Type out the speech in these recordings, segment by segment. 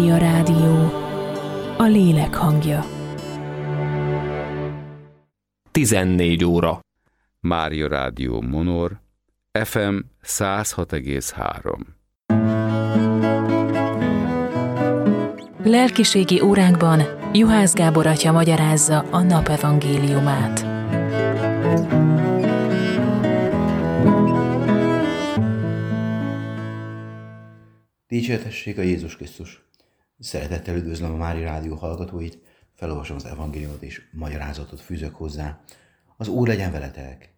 Mária Rádió, a lélek hangja. 14 óra. Mária Rádió Monor, FM 106,3. Lelkiségi óránkban Juhász Gábor atya magyarázza a napevangéliumát. Dicsértessék a Jézus Krisztus! Szeretettel üdvözlöm a Mária Rádió hallgatóit, felolvasom az evangéliumot és magyarázatot fűzök hozzá. Az Úr legyen veletek!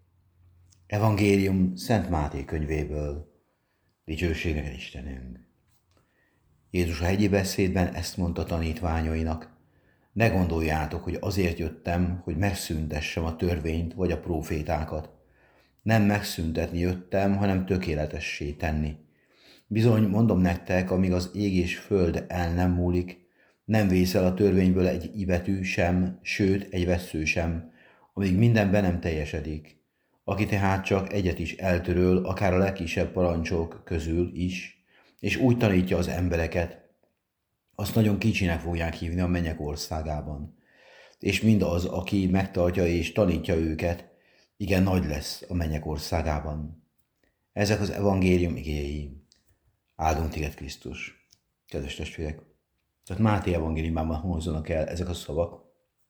Evangélium Szent Máté könyvéből. Dicsőség neked, Istenünk! Jézus a hegyi beszédben ezt mondta tanítványainak: ne gondoljátok, hogy azért jöttem, hogy megszüntessem a törvényt vagy a prófétákat. Nem megszüntetni jöttem, hanem tökéletessé tenni. Bizony, mondom nektek, amíg az ég és föld el nem múlik, nem vészel a törvényből egy ibetű sem, sőt, egy vessző sem, amíg minden be nem teljesedik. Aki tehát csak egyet is eltöröl, akár a legkisebb parancsok közül is, és úgy tanítja az embereket, azt nagyon kicsinek fogják hívni a mennyek országában. És mindaz, aki megtartja és tanítja őket, igen nagy lesz a mennyek országában. Ezek az evangélium igéi. Áldunk téged, Krisztus! Kedves testvérek! Tehát Máté evangéliumában hangzanak el ezek a szavak.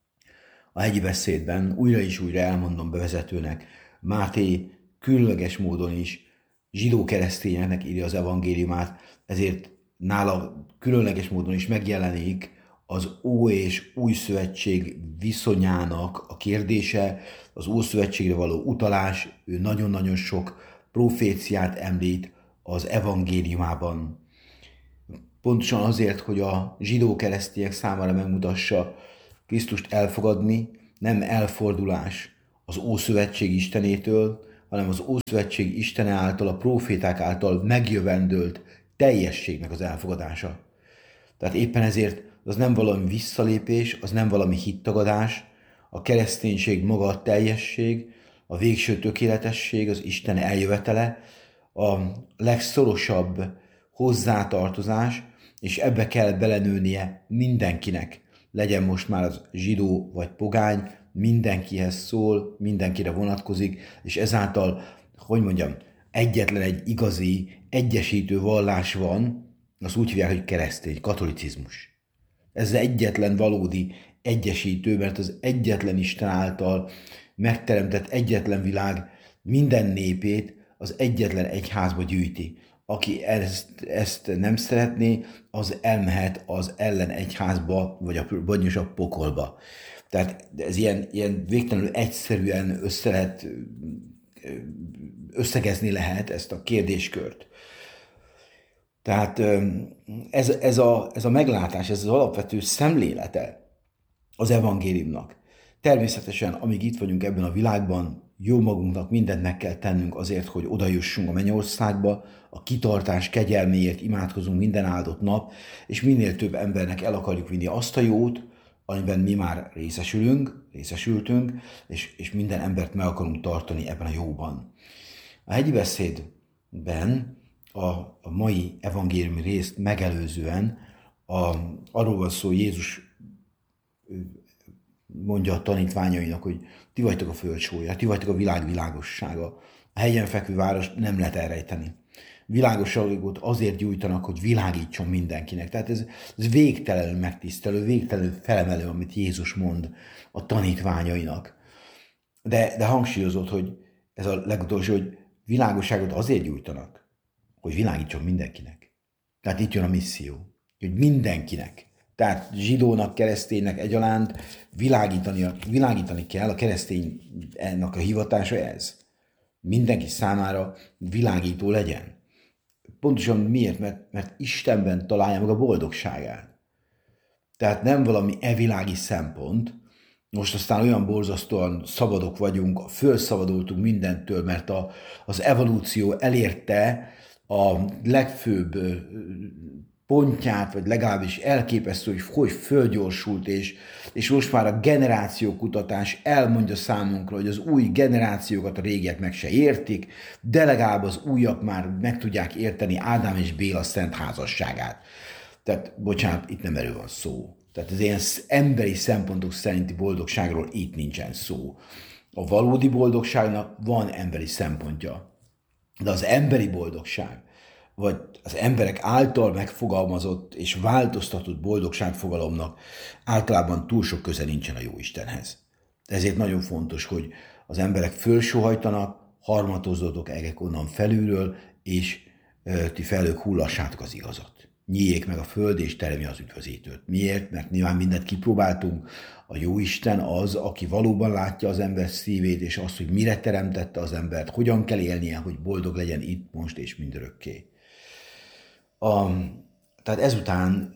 A hegyi beszédben újra és újra elmondom bevezetőnek, Máté különleges módon is zsidó-keresztényeknek írja az evangéliumát, ezért nála különleges módon is megjelenik az Ó és Új Szövetség viszonyának a kérdése, az Ószövetségre való utalás, ő nagyon-nagyon sok proféciát említ az evangéliumában. Pontosan azért, hogy a zsidó-keresztények számára megmutassa, Krisztust elfogadni nem elfordulás az Ószövetség Istenétől, hanem az Ószövetség Istene által, a próféták által megjövendölt teljességnek az elfogadása. Tehát éppen ezért az nem valami visszalépés, az nem valami hittagadás, a kereszténység maga a teljesség, a végső tökéletesség, az Isten eljövetele, a legszorosabb hozzátartozás, és ebbe kell belenőnie mindenkinek. Legyen most már az zsidó vagy pogány, mindenkihez szól, mindenkire vonatkozik, és ezáltal, egyetlen egy igazi, egyesítő vallás van, azt úgy hívják, hogy keresztény, katolicizmus. Ez egyetlen valódi egyesítő, mert az egyetlen Isten által megteremtett egyetlen világ minden népét az egyetlen egyházba gyűjti. Aki ezt nem szeretné, az elmehet az ellen egyházba, vagy a pokolba. Tehát ez ilyen végtelenül egyszerűen összegezni lehet ezt a kérdéskört. Tehát ez a meglátás, ez az alapvető szemlélete az evangéliumnak. Természetesen, amíg itt vagyunk ebben a világban, jó magunknak mindent meg kell tennünk azért, hogy odajussunk a mennyországba, a kitartás kegyelméért imádkozunk minden áldott nap, és minél több embernek el akarjuk vinni azt a jót, amiben mi már részesültünk, és minden embert meg akarunk tartani ebben a jóban. A hegyi beszédben a mai evangéliumi részt megelőzően arról van szó, Jézus mondja a tanítványainak, hogy ti vagytok a föld sólyja, ti vagytok a világ világossága. A hegyen fekvő város nem lehet elrejteni. Világosságot azért gyújtanak, hogy világítson mindenkinek. Tehát ez végtelenül megtisztelő, végtelenül felemelő, amit Jézus mond a tanítványainak. De hangsúlyozott, hogy ez a legutolsó, hogy világosságot azért gyújtanak, hogy világítson mindenkinek. Tehát itt jön a misszió, hogy mindenkinek. Tehát zsidónak, kereszténynek egyaránt világítani kell, a kereszténynek a hivatása ez. Mindenki számára világító legyen. Pontosan miért? Mert Istenben találja meg a boldogságát. Tehát nem valami evilági szempont, most aztán olyan borzasztóan szabadok vagyunk, felszabadultunk mindentől, mert az evolúció elérte a legfőbb pontját, vagy legalábbis elképesztő, hogy fölgyorsult, és most már a generációkutatás elmondja számunkra, hogy az új generációkat a régiek meg se értik, de legalább az újak már meg tudják érteni Ádám és Béla szent házasságát. Tehát, bocsánat, itt nem erről van szó. Tehát az ilyen emberi szempontok szerinti boldogságról itt nincsen szó. A valódi boldogságnak van emberi szempontja. De az emberi boldogság, vagy az emberek által megfogalmazott és változtatott boldogságfogalomnak általában túl sok köze nincsen a Jóistenhez. Ezért nagyon fontos, hogy az emberek fölsóhajtanak, harmatozzatok egek onnan felülről, és ti felők hullassátok az igazat. Nyíljék meg a föld, és teremje az üdvözítőt. Miért? Mert nyilván mindent kipróbáltunk. A Jóisten az, aki valóban látja az ember szívét, és azt, hogy mire teremtette az embert, hogyan kell élnie, hogy boldog legyen itt, most és mindörökké. Tehát ezután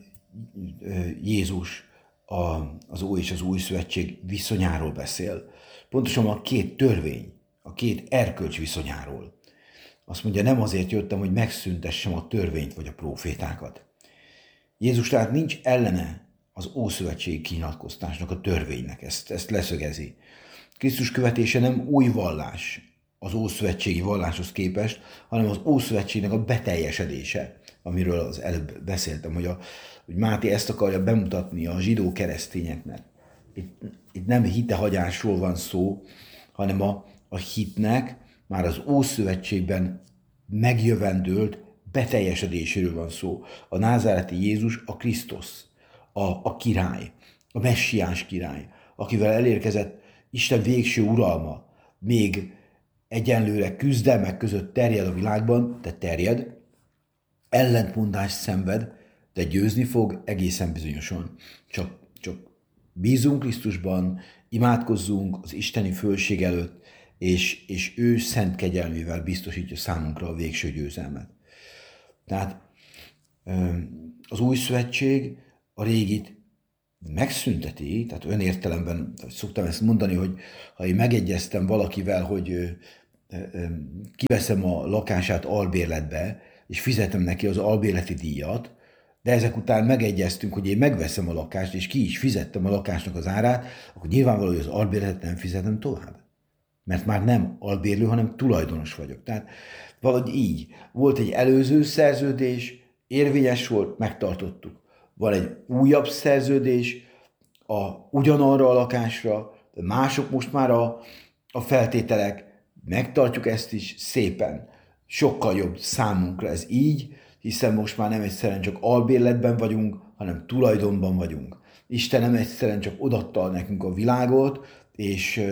Jézus az Ói és az Új Szövetség viszonyáról beszél. Pontosan a két törvény, a két erkölcs viszonyáról. Azt mondja, nem azért jöttem, hogy megszüntessem a törvényt vagy a prófétákat. Jézus tehát nincs ellene az ószövetségi kinyilatkoztatásnak, a törvénynek, ezt leszögezi. Krisztus követése nem új vallás az ószövetségi valláshoz képest, hanem az ószövetségnek a beteljesedése, amiről az előbb beszéltem, hogy Máté ezt akarja bemutatni a zsidó keresztényeknek. Itt nem hitehagyásról van szó, hanem a hitnek már az Ószövetségben megjövendőlt beteljesedéséről van szó. A názáreti Jézus a Krisztus, a király, a messiáns király, akivel elérkezett Isten végső uralma, még egyenlőre küzdelmek között terjed a világban, de terjed, ellentmondást szenved, de győzni fog egészen bizonyosan. Csak bízunk Krisztusban, imádkozzunk az isteni fölség előtt, és ő szent kegyelmével biztosítja számunkra a végső győzelmet. Tehát az új szövetség a régit megszünteti, tehát olyan értelemben szoktam ezt mondani, hogy ha én megegyeztem valakivel, hogy kiveszem a lakását albérletbe, és fizetem neki az albérleti díjat, de ezek után megegyeztünk, hogy én megveszem a lakást, és ki is fizettem a lakásnak az árát, akkor nyilvánvaló, hogy az albérletet nem fizetem tovább. Mert már nem albérlő, hanem tulajdonos vagyok. Tehát valahogy így. Volt egy előző szerződés, érvényes volt, megtartottuk. Van egy újabb szerződés, ugyanarra a lakásra, de mások most már a feltételek, megtartjuk ezt is szépen. Sokkal jobb számunkra ez így, hiszen most már nem egyszerűen csak albérletben vagyunk, hanem tulajdonban vagyunk. Isten nem egyszerűen csak odatta nekünk a világot, és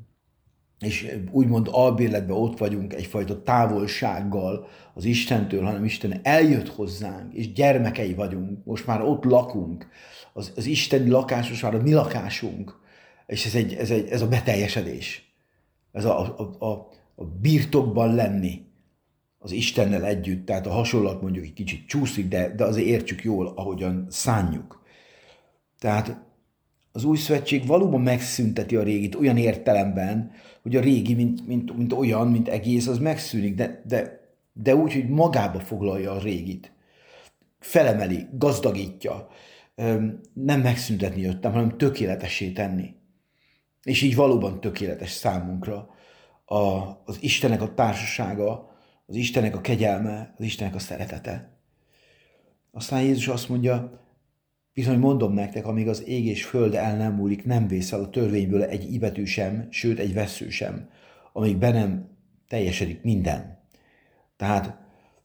úgymond albérletben ott vagyunk egyfajta távolsággal az Istentől, hanem Isten eljött hozzánk, és gyermekei vagyunk, most már ott lakunk. Az isteni lakás most már a mi lakásunk, és ez a beteljesedés. Ez a birtokban lenni az Istennel együtt, tehát a hasonlat mondjuk egy kicsit csúszik, de azért értsük jól, ahogyan szánjuk. Tehát az új szövetség valóban megszünteti a régit olyan értelemben, hogy a régi, mint olyan, mint egész, az megszűnik, de úgy, hogy magába foglalja a régit. Felemeli, gazdagítja. Nem megszüntetni jöttem, hanem tökéletessé tenni. És így valóban tökéletes számunkra az Istennek a társasága, az Istennek a kegyelme, az Istennek a szeretete. Aztán Jézus azt mondja, bizony mondom nektek, amíg az ég és föld el nem múlik, nem vészel a törvényből egy ibetű sem, sőt egy vessző sem, amíg be nem teljesedik minden. Tehát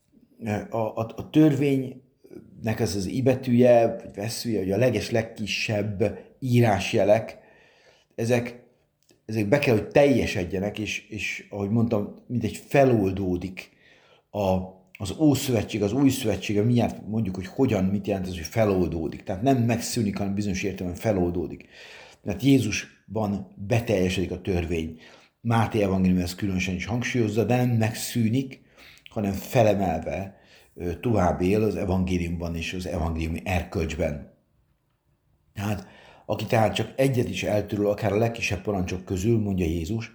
a törvénynek ez az ibetűje, vagy vesszője, vagy a legkisebb írásjelek, ezek be kell, hogy teljesedjenek, és ahogy mondtam, mindegy feloldódik az Ószövetség, az Új Szövetsége, mindjárt mondjuk, hogy hogyan, mit jelent ez, hogy feloldódik. Tehát nem megszűnik, hanem bizonyos értelemben feloldódik. Mert Jézusban beteljesedik a törvény. Máté evangélium ezt különösen is hangsúlyozza, de nem megszűnik, hanem felemelve tovább él az evangéliumban és az evangéliumi erkölcsben. Tehát aki tehát csak egyet is eltöröl, akár a legkisebb parancsok közül, mondja Jézus,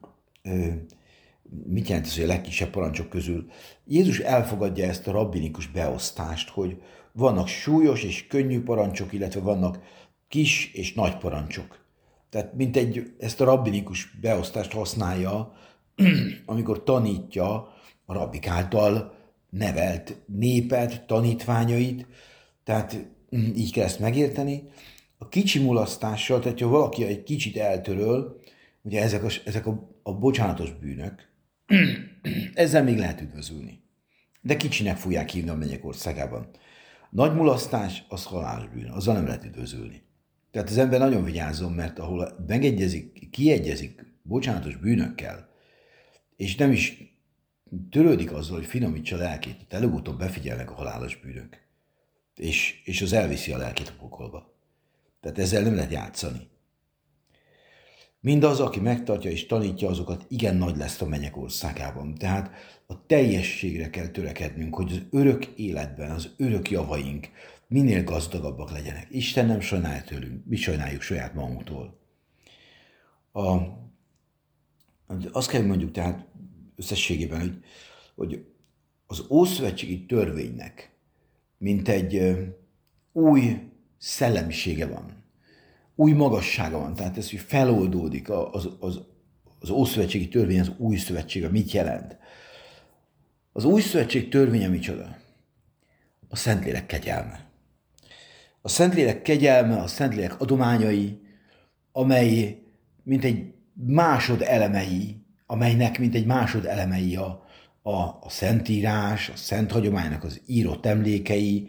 mit jelent ez, hogy a legkisebb parancsok közül? Jézus elfogadja ezt a rabbinikus beosztást, hogy vannak súlyos és könnyű parancsok, illetve vannak kis és nagy parancsok. Tehát ezt a rabbinikus beosztást használja, amikor tanítja a rabbik által nevelt népet, tanítványait, Tehát így kell ezt megérteni. A kicsi mulasztással, tehát ha valaki egy kicsit eltöröl, ugye ezek a bocsánatos bűnök, ezzel még lehet üdvözülni. De kicsinek fogják hívni a mennyek országában. Nagy mulasztás, az halálos bűn, azzal nem lehet üdvözülni. Tehát az ember nagyon vigyázzon, mert ahol kiegyezik bocsánatos bűnökkel, és nem is törődik azzal, hogy finomítsa a lelkét, előbb-utóbb befigyelnek a halálos bűnök, és az elviszi a lelkét a pokolba. Tehát ezzel nem lehet játszani. Mindaz, aki megtartja és tanítja azokat, igen nagy lesz a mennyek országában. Tehát a teljességre kell törekednünk, hogy az örök életben, az örök javaink minél gazdagabbak legyenek. Isten nem sajnálja tőlünk, mi sajnáljuk saját magunktól. Azt kell mondjuk tehát összességében, hogy az ószövetségi törvénynek mint egy új szellemisége van, új magassága van, tehát ez, hogy feloldódik az ószövetségi törvény az új szövetségre. Mit jelent? Az új szövetség törvénye micsoda? A Szentlélek kegyelme. A Szentlélek kegyelme, a Szentlélek adományai, amely mint egy másodelemei a Szentírás, a Szent Hagyománynak az írott emlékei,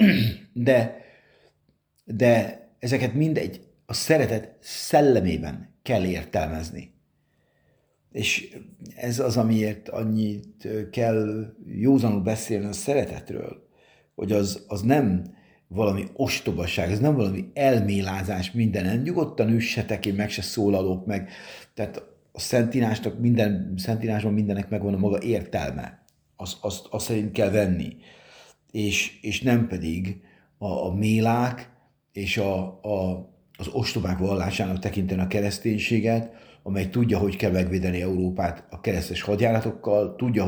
de ezeket mindegy a szeretet szellemében kell értelmezni. És ez az, amiért annyit kell józanul beszélni a szeretetről, hogy az nem valami ostobaság, ez nem valami elmélázás mindenen. Nyugodtan üssetek, én meg se szólalok meg. Tehát a Szentírásban mindennek megvan a maga értelme. Azt szerint kell venni. És nem pedig a mélák és az ostobák vallásának tekinteni a kereszténységet, amely tudja, hogy kell megvédeni Európát a keresztes hadjáratokkal, tudja,